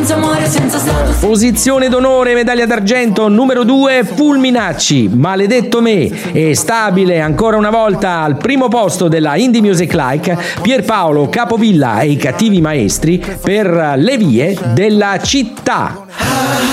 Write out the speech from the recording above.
senza amore, senza stato. Posizione d'onore, medaglia d'argento numero 2, Fulminacci, Maledetto me. E stabile ancora una volta al primo posto della Indie Music Like, Pierpaolo Capovilla e i Cattivi Maestri per Le vie della città.